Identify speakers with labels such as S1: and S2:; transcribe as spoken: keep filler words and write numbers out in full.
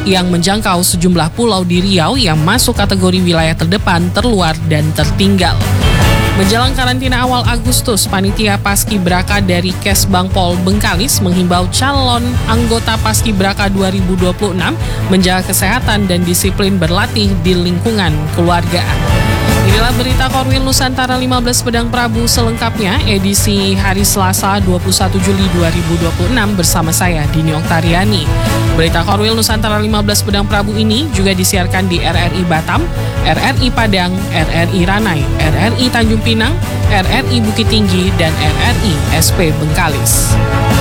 S1: yang menjangkau sejumlah pulau di Riau yang masuk kategori wilayah terdepan, terluar, dan tertinggal. Menjelang karantina awal Agustus, Panitia Paskibraka dari Kesbang Pol Bengkalis menghimbau calon anggota Paskibraka dua ribu dua puluh enam menjaga kesehatan dan disiplin berlatih di lingkungan keluarga. Inilah berita Korwil Nusantara lima belas Pedang Prabu selengkapnya edisi hari Selasa dua puluh satu Juli dua ribu dua puluh enam bersama saya Dini Oktariani. Berita Korwil Nusantara lima belas Pedang Prabu ini juga disiarkan di R R I Batam, R R I Padang, R R I Ranai, R R I Tanjung Pinang, R R I Bukit Tinggi, dan R R I S P Bengkalis.